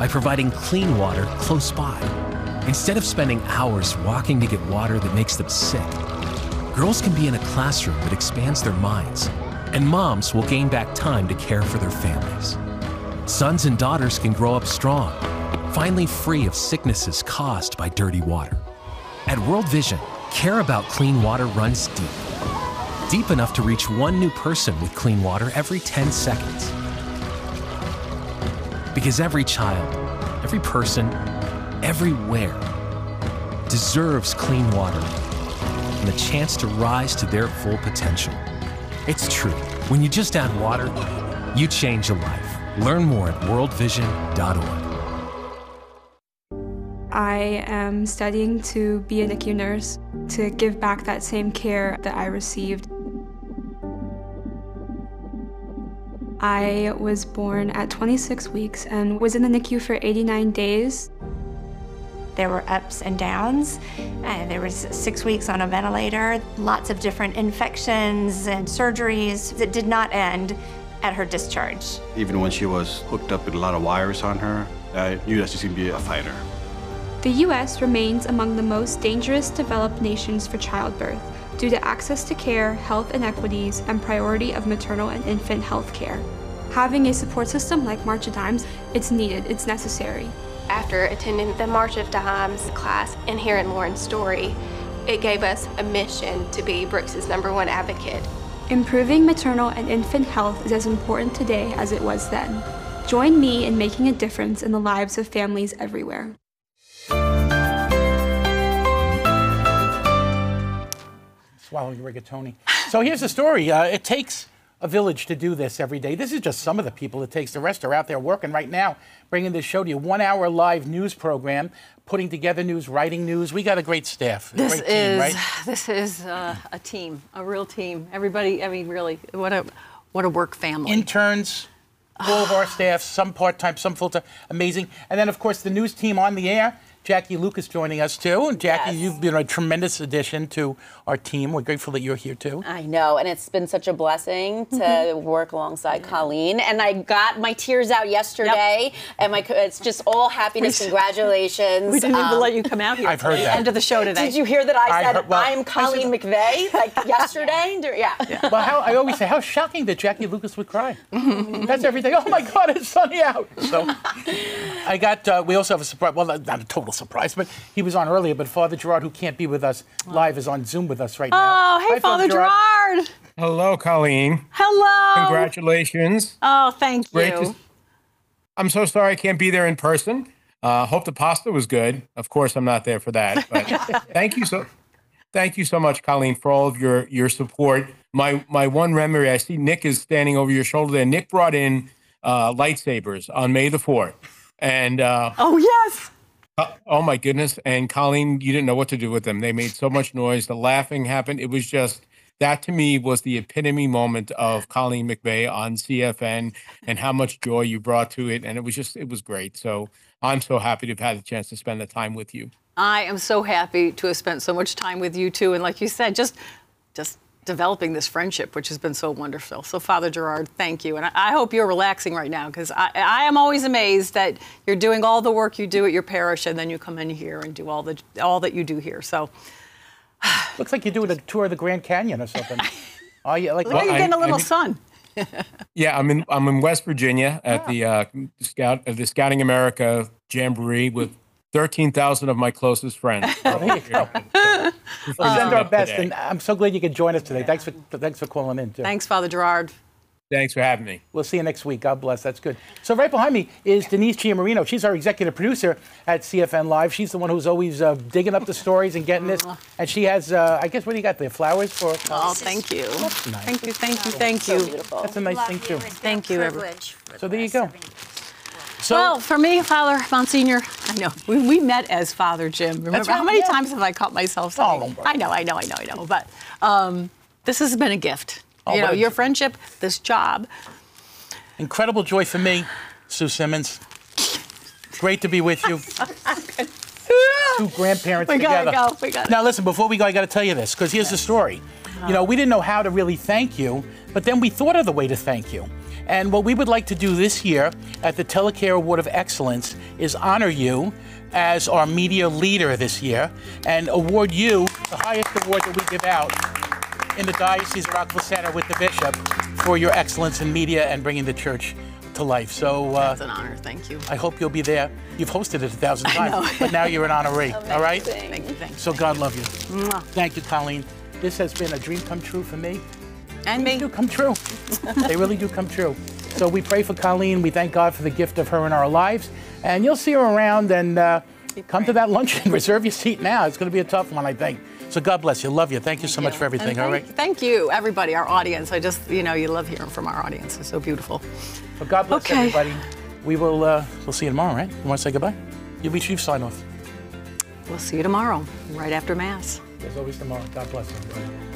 by providing clean water close by. Instead of spending hours walking to get water that makes them sick, girls can be in a classroom that expands their minds, and moms will gain back time to care for their families. Sons and daughters can grow up strong, finally free of sicknesses caused by dirty water. At World Vision, care about clean water runs deep enough to reach one new person with clean water every 10 seconds. Because every child, every person, everywhere deserves clean water and the chance to rise to their full potential. It's true. When you just add water, you change a life. Learn more at worldvision.org. I am studying to be a NICU nurse, to give back that same care that I received. I was born at 26 weeks and was in the NICU for 89 days. There were ups and downs. There was 6 weeks on a ventilator, lots of different infections and surgeries that did not end at her discharge. Even when she was hooked up with a lot of wires on her, I knew that she was going to be a fighter. The U.S. remains among the most dangerous developed nations for childbirth due to access to care, health inequities, and priority of maternal and infant health care. Having a support system like March of Dimes, it's needed, it's necessary. After attending the March of Dimes class and hearing Lauren's story, it gave us a mission to be Brooks' #1 advocate. Improving maternal and infant health is as important today as it was then. Join me in making a difference in the lives of families everywhere. Swallowing rigatoni. So here's the story. It takes a village to do this every day. This is just some of the people it takes. The rest are out there working right now, bringing this show to you. 1 hour live news program, putting together news, writing news. We got a great staff. This great team, right? This is a team, a real team. Everybody, I mean, really, what a work family. Interns, all of our staff, some part-time, some full-time. Amazing. And then, of course, the news team on the air. Jackie Lucas joining us, too. And Jackie, Yes. You've been a tremendous addition to our team. We're grateful that you're here, too. I know, and it's been such a blessing to work alongside Colleen. And I got my tears out yesterday, and it's just all happiness. Congratulations. We didn't even let you come out here. I've heard that. End of the show today. Did you hear that I said, I'm I Colleen said- McVeigh, like yesterday? Yeah. Well, I always say, how shocking that Jackie Lucas would cry. That's everything. Oh, my God, it's sunny out. So I got, we also have a surprise, well, not a total surprise, but he was on earlier, but Father Gerard, who can't be with us live, is on Zoom with us right now. Oh, hey, Hi, Father Gerard. Hello, Colleen. Hello. Congratulations. Oh, thank Great you. I'm so sorry I can't be there in person. Hope the pasta was good. Of course, I'm not there for that. But thank you so much, Colleen, for all of your support. My one memory, I see Nick is standing over your shoulder there. Nick brought in lightsabers on May the 4th. And oh, yes. Oh, my goodness. And Colleen, you didn't know what to do with them. They made so much noise. The laughing happened. It was just, that to me was the epitome moment of Colleen McVeigh on CFN and how much joy you brought to it. And it was great. So I'm so happy to have had the chance to spend the time with you. I am so happy to have spent so much time with you, too. And like you said, just developing this friendship, which has been so wonderful. So, Father Gerard, thank you. And I hope you're relaxing right now, because I am always amazed that you're doing all the work you do at your parish, and then you come in here and do all that you do here. So, looks like you're doing a tour of the Grand Canyon or something. Oh, yeah, like, you're getting a little sun. Yeah, I'm in West Virginia at the Scouting America Jamboree with 13,000 of my closest friends. There you go. We send our best, and I'm so glad you could join us today. Thanks for calling in, too. Thanks, Father Gerard. Thanks for having me. We'll see you next week. God bless. That's good. So right behind me is Denise Chiamarino. She's our executive producer at CFN Live. She's the one who's always digging up the stories and getting this. And she has, I guess, what do you got there? Flowers for? Oh, thank you. That's nice. Thank you. So beautiful. That's a nice thing, too. Thank you, everyone. So there you go. So, well, for me, Father Monsignor, I know, we met as Father Jim. Remember, That's right, how many yeah. times have I caught myself saying, don't worry. I know. But this has been a gift. Oh, you know, what a your joy. friendship, this job. incredible joy for me, Sue Simmons. Great to be with you. Two grandparents together. We gotta go. Now, listen, before we go, I got to tell you this, because here's the story. You know, we didn't know how to really thank you, but then we thought of the way to thank you. And what we would like to do this year at the Telecare Award of Excellence is honor you as our media leader this year and award you the highest award that we give out in the Diocese of Rockville Center with the Bishop for your excellence in media and bringing the church to life. So that's an honor. Thank you. I hope you'll be there. You've hosted it 1,000 times, but now you're an honoree. All right? Thank you. Thank you. So God love you. Mwah. Thank you, Colleen. This has been a dream come true for me. And me. They do come true. They really do come true. So we pray for Colleen. We thank God for the gift of her in our lives. And you'll see her around and come to that luncheon. Reserve your seat now. It's going to be a tough one, I think. So God bless you. Love you. Thank you so much for everything. All right. Thank you, everybody, our audience. I just, you love hearing from our audience. It's so beautiful. So God bless everybody. We will, we'll see you tomorrow, right? You want to say goodbye? You've sign off. We'll see you tomorrow, right after Mass. There's always tomorrow. God bless everybody.